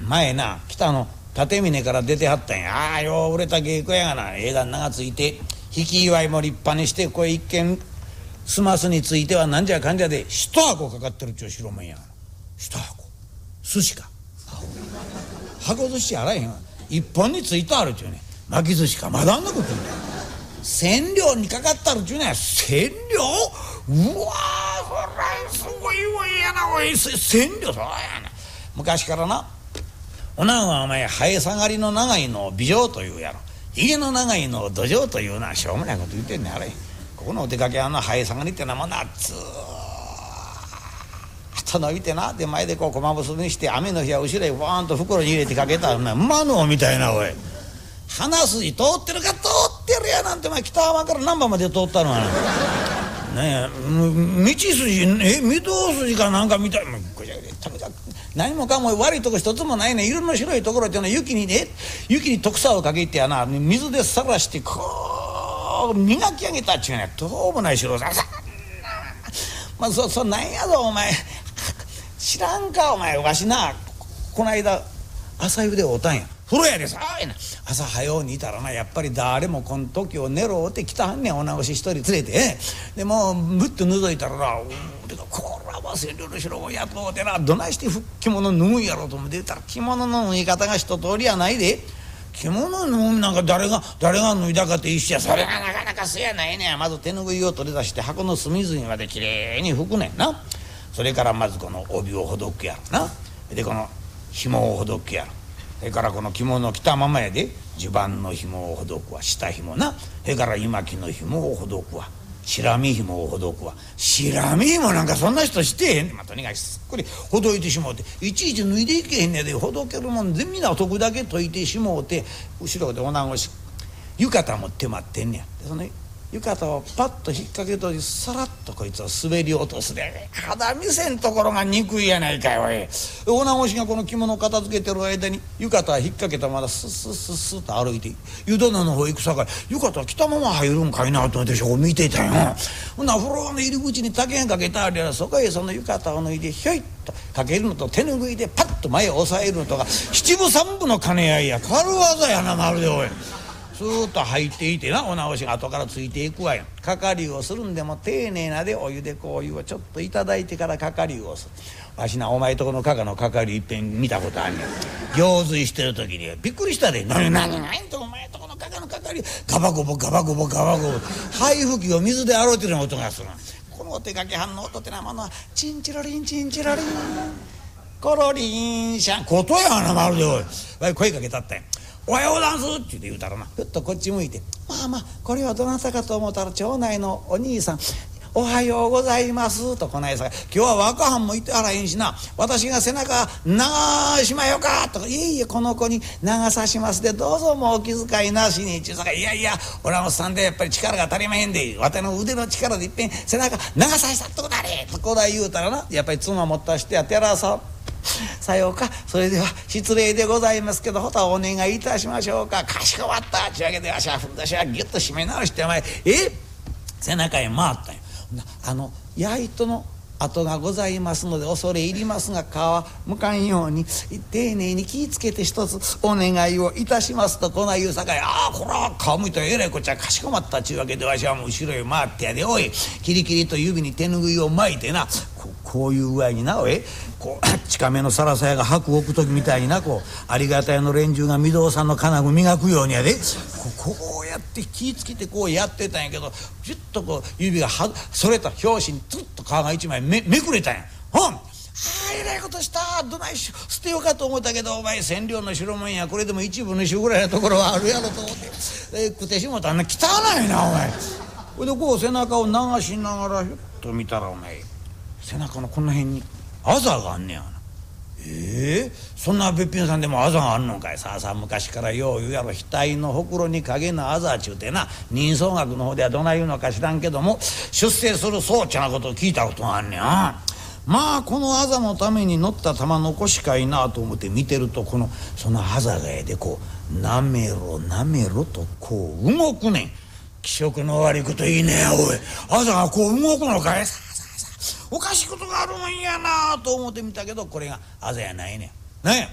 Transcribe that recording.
前な北の立峰から出てはったんや。ああよう売れた芸妓やがな。枝がついて引き祝いも立派にして、これ一見すますについてはなんじゃかんじゃで一箱かかってるっちゅう白もんやがな。一箱寿司か箱寿司あらへんわ。一本についてあるっちゅうね。巻き寿司かまだあんなこと言うんだよ。千両にかかったるっちゅうね。千両、うわーそらすごいわやな。おい千両そうやな。昔からなおなはお前生え下がりの長いのを美女というやろ、ひげの長いのを土壌というな。しょうもないこと言ってんねんあれ。ここのお出かけ生え下がりってなもんな、ずーっと伸びてな、で前でこう駒結びにして雨の日は後ろへワーンと袋に入れてかけたらな馬のみたいな。おい鼻筋通ってるか、通ってるやなんて。お前北浜から難波まで通ったのはねえ、道筋御堂筋かなんかみたいな。何もかも悪いとこ一つもないね。色の白いところっていうのは雪に特砂をかけてやな、水でさらしてこう磨き上げたっちゅうね。どうもない白さ。まあそなんやぞお前知らんかお前。わしなこの間朝湯で会うたんや。風呂屋でさ朝早うにいたらな、やっぱり誰もこの時を寝ろって来たはんねん。お直し一人連れてでもうぶっと覗いたらな、これは千両の白をやとうてな、どないして着物脱ぐんやろうと思ってたら、着物の脱ぎ方が一通りやないで。着物脱ぐなんか誰が脱いだかって一緒や。それがなかなかせやないねん。まず手ぬぐいを取り出して箱の隅々まできれいに拭くねんな。それからまずこの帯をほどくやろな。でこの紐をほどくやろ。それからこの着物を着たままやで襦袢の紐をほどくわ、下紐な。それから今木の紐をほどくわ、白身紐をほどくわ。白身紐なんかそんな人してへん。とにかくすっくりほどいてしもうて、いちいち脱いでいけへんねで。ほどけるもん全部な解くだけ解いてしもうて、後ろでおなごし浴衣持って待ってんねや。でその浴衣をパッと引っ掛けといてさらっとこいつを滑り落とすで、肌見せんところが憎いやないかい。おいおなごしがこの着物を片付けてる間に浴衣引っ掛けたままスッスッスッスッと歩いて湯棚の方行くさかい、浴衣着たまま入るんかいなと思ってそこ見ていたんよ。ほんなら風呂の入り口に竹がかけたありゃ、そこへその浴衣を脱いでひょいっとかけるのと手ぬぐいでパッと前を押さえるのとか七分三分の兼ね合いや。軽業やなまるで。おいスーッと入っていてな、お直しが後からついていくわよ。係をするんでも丁寧なで、お湯でこういうをちょっといただいてから係をする。わしなお前とこの加賀の係いっぺん見たことあんねん。行水してる時にびっくりしたで。何んとお前とこの加賀の係ガバゴボガバゴボガバゴボ肺吹きを水で洗うてるような音がする。このお手掛け反の音ってなものはチンチロリンチンチロリンコロリンシャンことやなまるで。おい声かけたったんや。おはようございますって言うたらな、ふっとこっち向いて、まあこれはどなたかと思ったら町内のお兄さん、おはようございますとこないさか、今日は若はんもいてあらへんしな、私が背中流しまよかとか、いえいえこの子に流さしますでどうぞもうお気遣いなしにちゅうさか、いや俺はおっさんでやっぱり力が足りまへんで、わたの腕の力でいっぺん背中流さしたっとこだれとこだ言うたらな、やっぱり妻持ったしてやってやらささようか、それでは失礼でございますけどほたお願いいたしましょうか。かしこまったちゅうわけでわしはふんどしはギュッと締め直してお前背中へ回ったんよ。やいとの跡がございますので恐れ入りますが皮向かんように丁寧に気ぃつけて一つお願いをいたしますとこない言うさかい、これは皮むいたらえらいこっちゃかしこまったちゅうわけでわしはもう後ろへ回ってやで、おいキリキリと指に手ぬぐいを巻いてな、こういう具合にな、おいこう近めのサラサヤが白置く時みたいにな、こうありがたやの連中が御堂さんの金具磨くようにやで、こうやって気ぃつけてこうやってたんやけど、ピュッとこう指がそれた拍子にツッと皮が一枚めくれたんや。えらいことした。どないし捨てようかと思ったけど、お前千両の白もんや、これでも一分の一ぐらいのところはあるやろと思って食ってしもたんな。汚いなお前。ほいでこう背中を流しながらひょっと見たら、お前背中のこの辺にあざがあんねやな。そんなべっぴんさんでもあざがあんのかい。さあ昔からよう言うやろ、額のほくろに影のあざちゅうてな、人相学の方ではどない言うのか知らんけども、出世するそうちゃなことを聞いたことがあんねや。まあこのあざのために乗った玉残しかいなと思って見てると、そのあざがこうなめろなめろとこう動くねん。気色の悪いこといいねや。おいあざがこう動くのかい。おかしいことがあるもんやなと思ってみたけど、これがあざやないねん。ねえ